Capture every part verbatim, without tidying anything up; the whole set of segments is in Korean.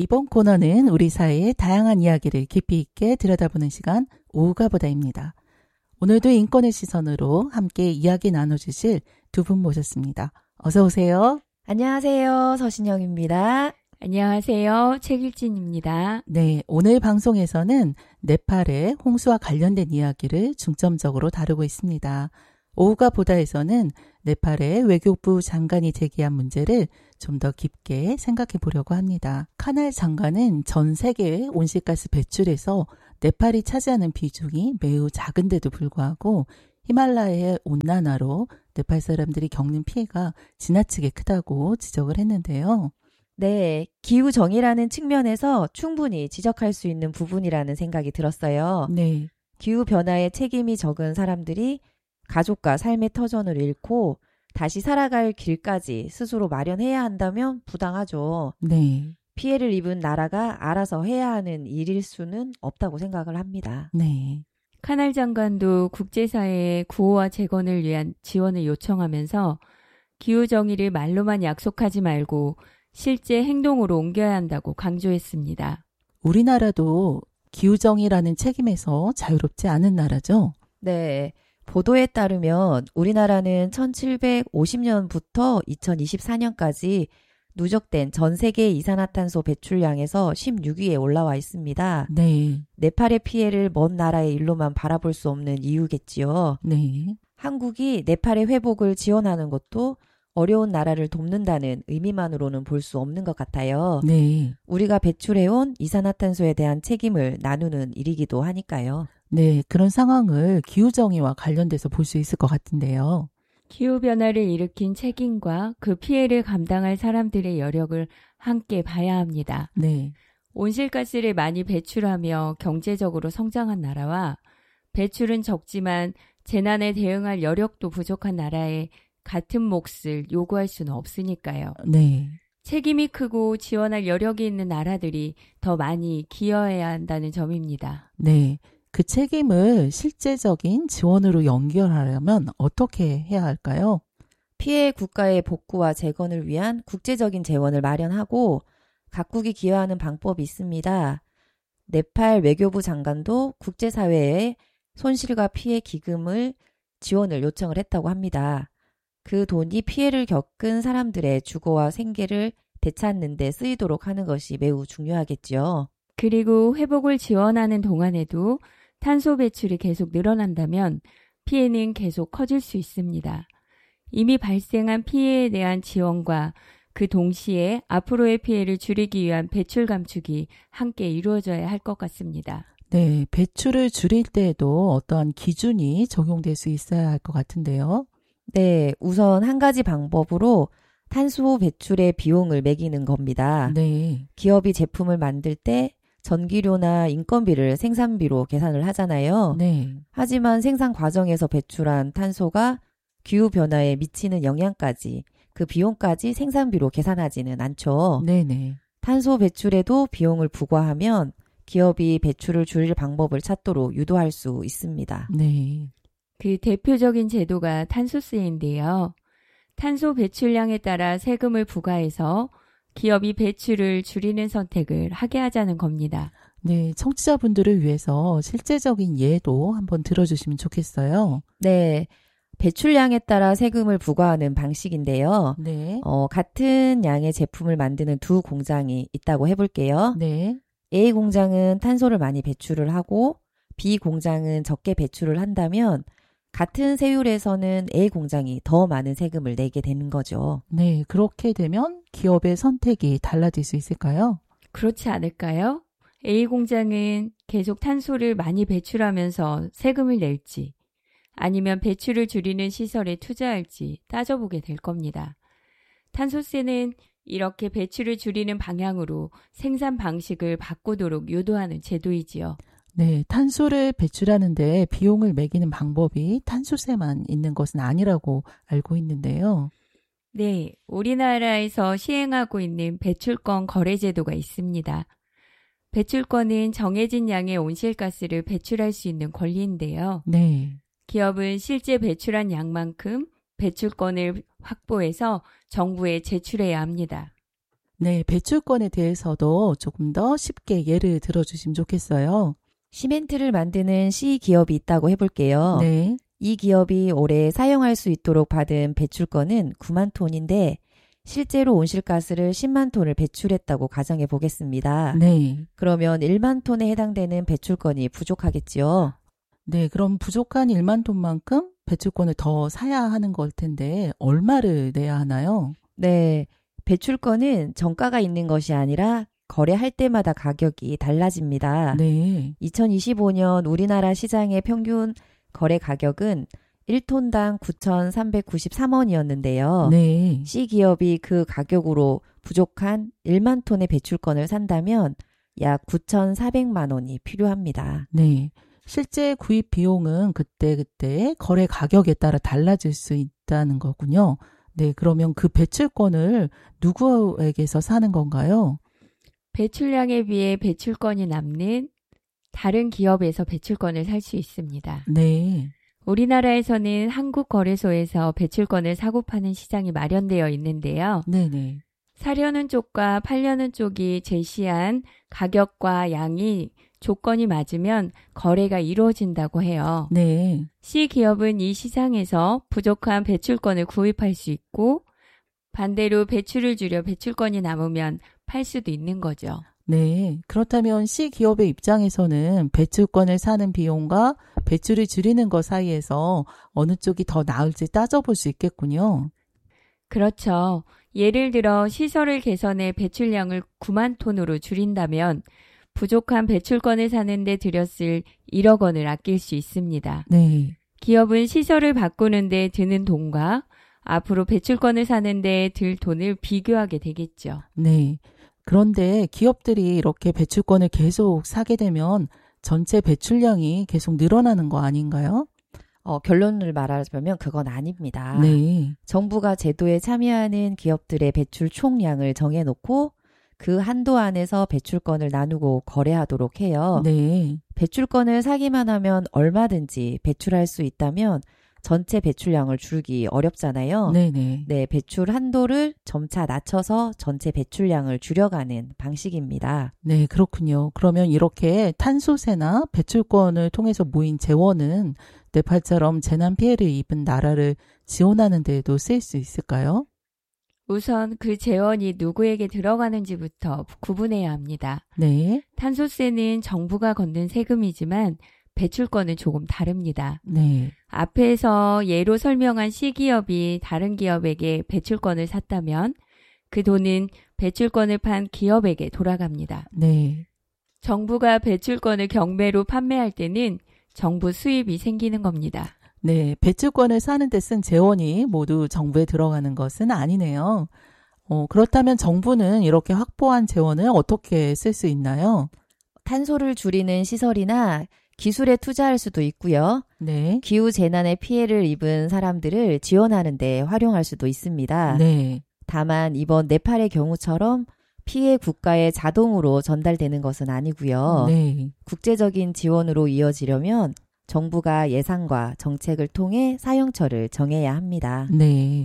이번 코너는 우리 사회의 다양한 이야기를 깊이 있게 들여다보는 시간 오후가 보다입니다. 오늘도 인권의 시선으로 함께 이야기 나눠주실 두 분 모셨습니다. 어서 오세요. 안녕하세요. 서신영입니다. 안녕하세요. 책일진입니다. 네, 오늘 방송에서는 네팔의 홍수와 관련된 이야기를 중점적으로 다루고 있습니다. 오후가 보다에서는 네팔의 외교부 장관이 제기한 문제를 좀 더 깊게 생각해 보려고 합니다. 카날 장관은 전 세계의 온실가스 배출에서 네팔이 차지하는 비중이 매우 작은데도 불구하고 히말라야의 온난화로 네팔 사람들이 겪는 피해가 지나치게 크다고 지적을 했는데요. 네, 기후정의라는 측면에서 충분히 지적할 수 있는 부분이라는 생각이 들었어요. 네. 기후변화에 책임이 적은 사람들이 가족과 삶의 터전을 잃고 다시 살아갈 길까지 스스로 마련해야 한다면 부당하죠. 네. 피해를 입은 나라가 알아서 해야 하는 일일 수는 없다고 생각을 합니다. 네. 카날 장관도 국제사회의 구호와 재건을 위한 지원을 요청하면서 기후정의를 말로만 약속하지 말고 실제 행동으로 옮겨야 한다고 강조했습니다. 우리나라도 기후정의라는 책임에서 자유롭지 않은 나라죠? 네. 보도에 따르면 우리나라는 천칠백오십 년부터 이천이십사 년까지 누적된 전 세계 이산화탄소 배출량에서 십육 위에 올라와 있습니다. 네. 네팔의 피해를 먼 나라의 일로만 바라볼 수 없는 이유겠지요. 네. 한국이 네팔의 회복을 지원하는 것도 어려운 나라를 돕는다는 의미만으로는 볼 수 없는 것 같아요. 네. 우리가 배출해온 이산화탄소에 대한 책임을 나누는 일이기도 하니까요. 네, 그런 상황을 기후정의와 관련돼서 볼 수 있을 것 같은데요. 기후변화를 일으킨 책임과 그 피해를 감당할 사람들의 여력을 함께 봐야 합니다. 네. 온실가스를 많이 배출하며 경제적으로 성장한 나라와 배출은 적지만 재난에 대응할 여력도 부족한 나라에 같은 몫을 요구할 수는 없으니까요. 네. 책임이 크고 지원할 여력이 있는 나라들이 더 많이 기여해야 한다는 점입니다. 네. 그 책임을 실제적인 지원으로 연결하려면 어떻게 해야 할까요? 피해 국가의 복구와 재건을 위한 국제적인 재원을 마련하고 각국이 기여하는 방법이 있습니다. 네팔 외교부 장관도 국제사회에 손실과 피해 기금을 지원을 요청을 했다고 합니다. 그 돈이 피해를 겪은 사람들의 주거와 생계를 되찾는 데 쓰이도록 하는 것이 매우 중요하겠지요. 그리고 회복을 지원하는 동안에도 탄소 배출이 계속 늘어난다면 피해는 계속 커질 수 있습니다. 이미 발생한 피해에 대한 지원과 그 동시에 앞으로의 피해를 줄이기 위한 배출 감축이 함께 이루어져야 할 것 같습니다. 네, 배출을 줄일 때에도 어떠한 기준이 적용될 수 있어야 할 것 같은데요. 네, 우선 한 가지 방법으로 탄소 배출의 비용을 매기는 겁니다. 네. 기업이 제품을 만들 때 전기료나 인건비를 생산비로 계산을 하잖아요. 네. 하지만 생산 과정에서 배출한 탄소가 기후변화에 미치는 영향까지, 그 비용까지 생산비로 계산하지는 않죠. 네네. 탄소 배출에도 비용을 부과하면 기업이 배출을 줄일 방법을 찾도록 유도할 수 있습니다. 네. 그 대표적인 제도가 탄소세인데요. 탄소 배출량에 따라 세금을 부과해서 기업이 배출을 줄이는 선택을 하게 하자는 겁니다. 네, 청취자분들을 위해서 실제적인 예도 한번 들어주시면 좋겠어요. 네, 배출량에 따라 세금을 부과하는 방식인데요. 네. 어, 같은 양의 제품을 만드는 두 공장이 있다고 해볼게요. 네. A 공장은 탄소를 많이 배출을 하고 B 공장은 적게 배출을 한다면 같은 세율에서는 A 공장이 더 많은 세금을 내게 되는 거죠. 네, 그렇게 되면 기업의 선택이 달라질 수 있을까요? 그렇지 않을까요? A 공장은 계속 탄소를 많이 배출하면서 세금을 낼지 아니면 배출을 줄이는 시설에 투자할지 따져보게 될 겁니다. 탄소세는 이렇게 배출을 줄이는 방향으로 생산 방식을 바꾸도록 유도하는 제도이지요. 네, 탄소를 배출하는데 비용을 매기는 방법이 탄소세만 있는 것은 아니라고 알고 있는데요. 네, 우리나라에서 시행하고 있는 배출권 거래 제도가 있습니다. 배출권은 정해진 양의 온실가스를 배출할 수 있는 권리인데요. 네. 기업은 실제 배출한 양만큼 배출권을 확보해서 정부에 제출해야 합니다. 네, 배출권에 대해서도 조금 더 쉽게 예를 들어주시면 좋겠어요. 시멘트를 만드는 C기업이 있다고 해볼게요. 네, 이 기업이 올해 사용할 수 있도록 받은 배출권은 구만 톤인데 실제로 온실가스를 십만 톤을 배출했다고 가정해 보겠습니다. 네. 그러면 일만 톤에 해당되는 배출권이 부족하겠지요. 네, 그럼 부족한 일만 톤만큼 배출권을 더 사야 하는 걸 텐데 얼마를 내야 하나요? 네, 배출권은 정가가 있는 것이 아니라 거래할 때마다 가격이 달라집니다. 네, 이천이십오 년 우리나라 시장의 평균 거래 가격은 일 톤당 구천삼백구십삼 원이었는데요. 네, C기업이 그 가격으로 부족한 일만 톤의 배출권을 산다면 약 구천사백만 원이 필요합니다. 네. 실제 구입 비용은 그때그때 거래 가격에 따라 달라질 수 있다는 거군요. 네, 그러면 그 배출권을 누구에게서 사는 건가요? 배출량에 비해 배출권이 남는 다른 기업에서 배출권을 살 수 있습니다. 네, 우리나라에서는 한국거래소에서 배출권을 사고 파는 시장이 마련되어 있는데요. 네네. 사려는 쪽과 팔려는 쪽이 제시한 가격과 양이 조건이 맞으면 거래가 이루어진다고 해요. 네, C기업은 이 시장에서 부족한 배출권을 구입할 수 있고 반대로 배출을 줄여 배출권이 남으면 팔 수도 있는 거죠. 네. 그렇다면 C기업의 입장에서는 배출권을 사는 비용과 배출을 줄이는 것 사이에서 어느 쪽이 더 나을지 따져볼 수 있겠군요. 그렇죠. 예를 들어 시설을 개선해 배출량을 구만 톤으로 줄인다면 부족한 배출권을 사는데 들였을 일억 원을 아낄 수 있습니다. 네, 기업은 시설을 바꾸는데 드는 돈과 앞으로 배출권을 사는데 들 돈을 비교하게 되겠죠. 네. 그런데 기업들이 이렇게 배출권을 계속 사게 되면 전체 배출량이 계속 늘어나는 거 아닌가요? 어, 결론을 말하자면 그건 아닙니다. 네, 정부가 제도에 참여하는 기업들의 배출 총량을 정해놓고 그 한도 안에서 배출권을 나누고 거래하도록 해요. 네, 배출권을 사기만 하면 얼마든지 배출할 수 있다면 전체 배출량을 줄이기 어렵잖아요. 네, 네. 네, 배출 한도를 점차 낮춰서 전체 배출량을 줄여가는 방식입니다. 네, 그렇군요. 그러면 이렇게 탄소세나 배출권을 통해서 모인 재원은 네팔처럼 재난 피해를 입은 나라를 지원하는 데에도 쓰일 수 있을까요? 우선 그 재원이 누구에게 들어가는지부터 구분해야 합니다. 네, 탄소세는 정부가 걷는 세금이지만 배출권은 조금 다릅니다. 네, 앞에서 예로 설명한 C기업이 다른 기업에게 배출권을 샀다면 그 돈은 배출권을 판 기업에게 돌아갑니다. 네, 정부가 배출권을 경매로 판매할 때는 정부 수입이 생기는 겁니다. 네. 배출권을 사는 데 쓴 재원이 모두 정부에 들어가는 것은 아니네요. 어, 그렇다면 정부는 이렇게 확보한 재원을 어떻게 쓸 수 있나요? 탄소를 줄이는 시설이나 기술에 투자할 수도 있고요. 네, 기후 재난의 피해를 입은 사람들을 지원하는 데 활용할 수도 있습니다. 네, 다만 이번 네팔의 경우처럼 피해 국가에 자동으로 전달되는 것은 아니고요. 네, 국제적인 지원으로 이어지려면 정부가 예산과 정책을 통해 사용처를 정해야 합니다. 네,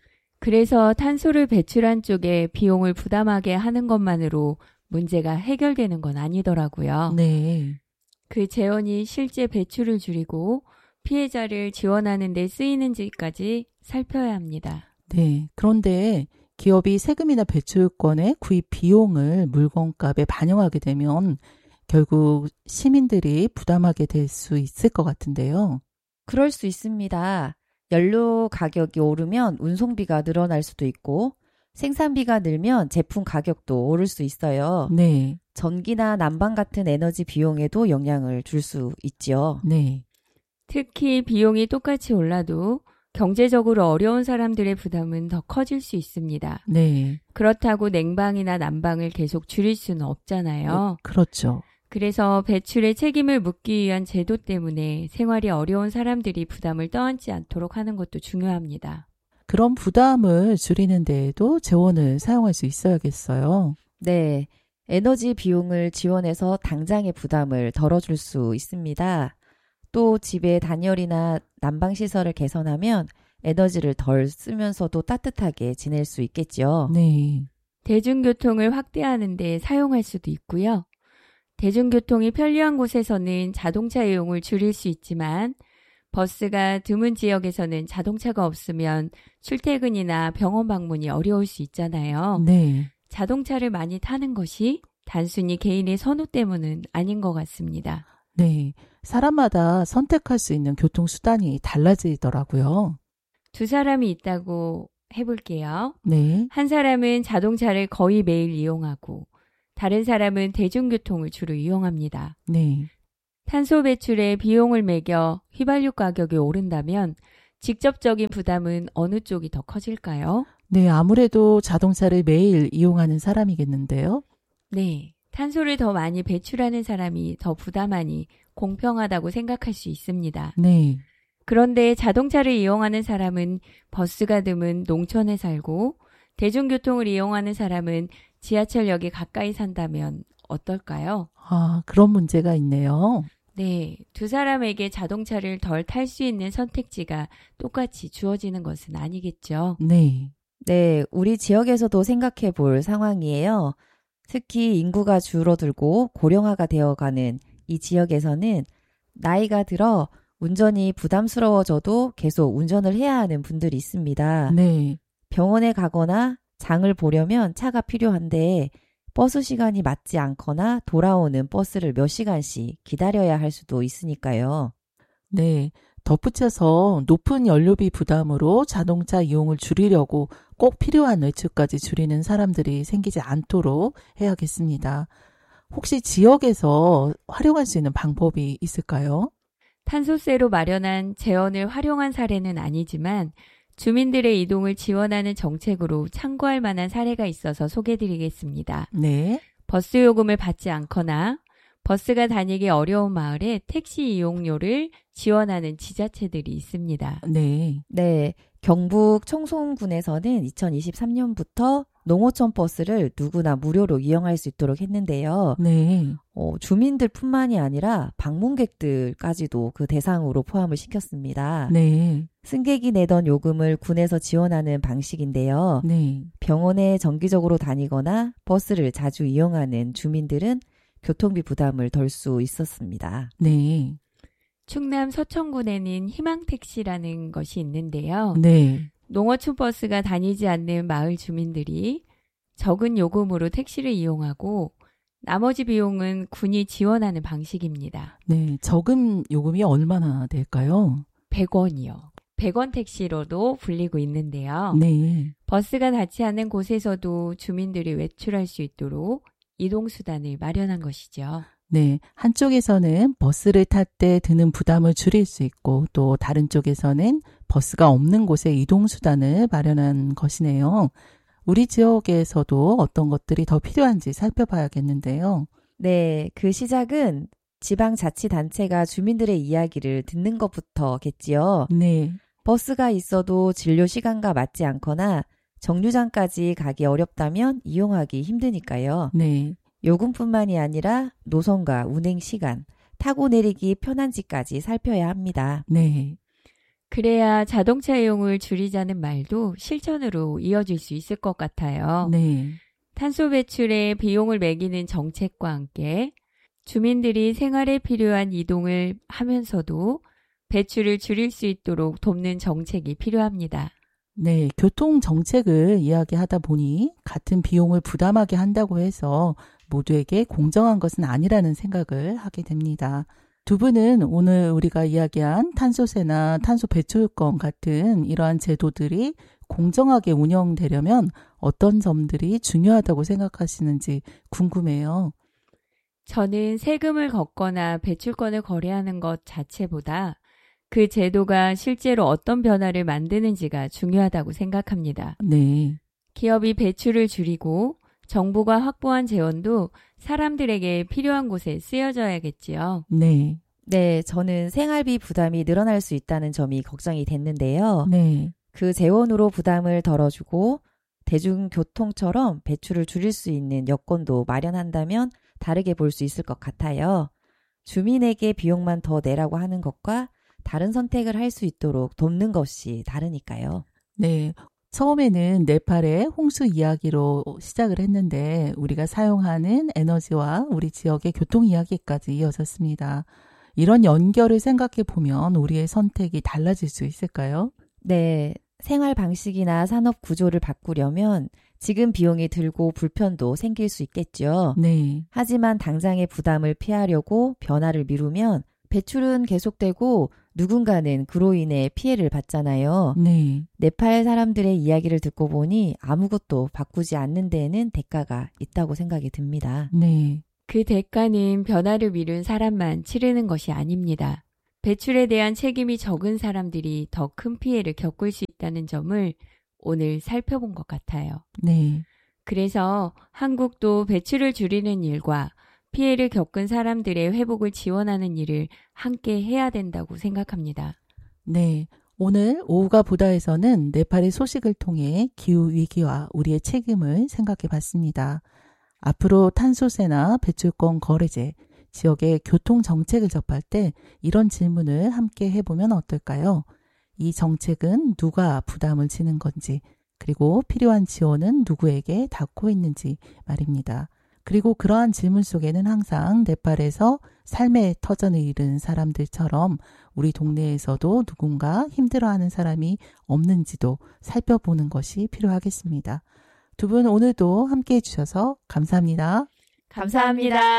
그래서 탄소를 배출한 쪽에 비용을 부담하게 하는 것만으로 문제가 해결되는 건 아니더라고요. 네, 그 재원이 실제 배출을 줄이고 피해자를 지원하는 데 쓰이는지까지 살펴야 합니다. 네. 그런데 기업이 세금이나 배출권의 구입 비용을 물건값에 반영하게 되면 결국 시민들이 부담하게 될 수 있을 것 같은데요. 그럴 수 있습니다. 연료 가격이 오르면 운송비가 늘어날 수도 있고 생산비가 늘면 제품 가격도 오를 수 있어요. 네, 전기나 난방 같은 에너지 비용에도 영향을 줄 수 있죠. 네, 특히 비용이 똑같이 올라도 경제적으로 어려운 사람들의 부담은 더 커질 수 있습니다. 네. 그렇다고 냉방이나 난방을 계속 줄일 수는 없잖아요. 그렇죠. 그래서 배출의 책임을 묻기 위한 제도 때문에 생활이 어려운 사람들이 부담을 떠안지 않도록 하는 것도 중요합니다. 그런 부담을 줄이는 데에도 재원을 사용할 수 있어야겠어요. 네, 에너지 비용을 지원해서 당장의 부담을 덜어줄 수 있습니다. 또 집의 단열이나 난방시설을 개선하면 에너지를 덜 쓰면서도 따뜻하게 지낼 수 있겠죠. 네, 대중교통을 확대하는 데 사용할 수도 있고요. 대중교통이 편리한 곳에서는 자동차 이용을 줄일 수 있지만 버스가 드문 지역에서는 자동차가 없으면 출퇴근이나 병원 방문이 어려울 수 있잖아요. 네. 자동차를 많이 타는 것이 단순히 개인의 선호 때문은 아닌 것 같습니다. 네. 사람마다 선택할 수 있는 교통수단이 달라지더라고요. 두 사람이 있다고 해볼게요. 네. 한 사람은 자동차를 거의 매일 이용하고 다른 사람은 대중교통을 주로 이용합니다. 네. 탄소 배출에 비용을 매겨 휘발유 가격이 오른다면 직접적인 부담은 어느 쪽이 더 커질까요? 네, 아무래도 자동차를 매일 이용하는 사람이겠는데요. 네, 탄소를 더 많이 배출하는 사람이 더 부담하니 공평하다고 생각할 수 있습니다. 네. 그런데 자동차를 이용하는 사람은 버스가 드문 농촌에 살고 대중교통을 이용하는 사람은 지하철역에 가까이 산다면 어떨까요? 아, 그런 문제가 있네요. 네, 두 사람에게 자동차를 덜 탈 수 있는 선택지가 똑같이 주어지는 것은 아니겠죠. 네. 네, 우리 지역에서도 생각해 볼 상황이에요. 특히 인구가 줄어들고 고령화가 되어가는 이 지역에서는 나이가 들어 운전이 부담스러워져도 계속 운전을 해야 하는 분들이 있습니다. 네. 병원에 가거나 장을 보려면 차가 필요한데 버스 시간이 맞지 않거나 돌아오는 버스를 몇 시간씩 기다려야 할 수도 있으니까요. 네. 덧붙여서 높은 연료비 부담으로 자동차 이용을 줄이려고 꼭 필요한 외출까지 줄이는 사람들이 생기지 않도록 해야겠습니다. 혹시 지역에서 활용할 수 있는 방법이 있을까요? 탄소세로 마련한 재원을 활용한 사례는 아니지만 주민들의 이동을 지원하는 정책으로 참고할 만한 사례가 있어서 소개해드리겠습니다. 네. 버스 요금을 받지 않거나 버스가 다니기 어려운 마을에 택시 이용료를 지원하는 지자체들이 있습니다. 네. 네, 경북 청송군에서는 이천이십삼 년부터 농어촌 버스를 누구나 무료로 이용할 수 있도록 했는데요. 네. 어, 주민들뿐만이 아니라 방문객들까지도 그 대상으로 포함을 시켰습니다. 네. 승객이 내던 요금을 군에서 지원하는 방식인데요. 네. 병원에 정기적으로 다니거나 버스를 자주 이용하는 주민들은 교통비 부담을 덜 수 있었습니다. 네. 충남 서천군에는 희망택시라는 것이 있는데요. 네. 농어촌 버스가 다니지 않는 마을 주민들이 적은 요금으로 택시를 이용하고 나머지 비용은 군이 지원하는 방식입니다. 네. 적은 요금이 얼마나 될까요? 백 원이요. 백 원 택시로도 불리고 있는데요. 네. 버스가 닿지 않는 곳에서도 주민들이 외출할 수 있도록 이동수단을 마련한 것이죠. 네. 한쪽에서는 버스를 탈 때 드는 부담을 줄일 수 있고 또 다른 쪽에서는 버스가 없는 곳에 이동수단을 마련한 것이네요. 우리 지역에서도 어떤 것들이 더 필요한지 살펴봐야겠는데요. 네, 그 시작은 지방자치단체가 주민들의 이야기를 듣는 것부터겠지요. 네. 버스가 있어도 진료 시간과 맞지 않거나 정류장까지 가기 어렵다면 이용하기 힘드니까요. 네. 요금뿐만이 아니라 노선과 운행 시간, 타고 내리기 편한지까지 살펴야 합니다. 네. 그래야 자동차 이용을 줄이자는 말도 실천으로 이어질 수 있을 것 같아요. 네. 탄소 배출에 비용을 매기는 정책과 함께 주민들이 생활에 필요한 이동을 하면서도 배출을 줄일 수 있도록 돕는 정책이 필요합니다. 네, 교통 정책을 이야기하다 보니 같은 비용을 부담하게 한다고 해서 모두에게 공정한 것은 아니라는 생각을 하게 됩니다. 두 분은 오늘 우리가 이야기한 탄소세나 탄소 배출권 같은 이러한 제도들이 공정하게 운영되려면 어떤 점들이 중요하다고 생각하시는지 궁금해요. 저는 세금을 걷거나 배출권을 거래하는 것 자체보다 그 제도가 실제로 어떤 변화를 만드는지가 중요하다고 생각합니다. 네. 기업이 배출을 줄이고 정부가 확보한 재원도 사람들에게 필요한 곳에 쓰여져야겠지요. 네. 네, 저는 생활비 부담이 늘어날 수 있다는 점이 걱정이 됐는데요. 네. 그 재원으로 부담을 덜어주고 대중교통처럼 배출을 줄일 수 있는 여건도 마련한다면 다르게 볼 수 있을 것 같아요. 주민에게 비용만 더 내라고 하는 것과 다른 선택을 할 수 있도록 돕는 것이 다르니까요. 네. 처음에는 네팔의 홍수 이야기로 시작을 했는데 우리가 사용하는 에너지와 우리 지역의 교통 이야기까지 이어졌습니다. 이런 연결을 생각해 보면 우리의 선택이 달라질 수 있을까요? 네, 생활 방식이나 산업 구조를 바꾸려면 지금 비용이 들고 불편도 생길 수 있겠죠. 네. 하지만 당장의 부담을 피하려고 변화를 미루면 배출은 계속되고 누군가는 그로 인해 피해를 받잖아요. 네. 네팔 사람들의 이야기를 듣고 보니 아무것도 바꾸지 않는 데에는 대가가 있다고 생각이 듭니다. 네. 그 대가는 변화를 미룬 사람만 치르는 것이 아닙니다. 배출에 대한 책임이 적은 사람들이 더 큰 피해를 겪을 수 있다는 점을 오늘 살펴본 것 같아요. 네. 그래서 한국도 배출을 줄이는 일과 피해를 겪은 사람들의 회복을 지원하는 일을 함께 해야 된다고 생각합니다. 네. 오늘 오후가 보다에서는 네팔의 소식을 통해 기후위기와 우리의 책임을 생각해 봤습니다. 앞으로 탄소세나 배출권 거래제, 지역의 교통정책을 접할 때 이런 질문을 함께 해보면 어떨까요? 이 정책은 누가 부담을 지는 건지, 그리고 필요한 지원은 누구에게 닿고 있는지 말입니다. 그리고 그러한 질문 속에는 항상 네팔에서 삶의 터전을 잃은 사람들처럼 우리 동네에서도 누군가 힘들어하는 사람이 없는지도 살펴보는 것이 필요하겠습니다. 두 분 오늘도 함께해 주셔서 감사합니다. 감사합니다.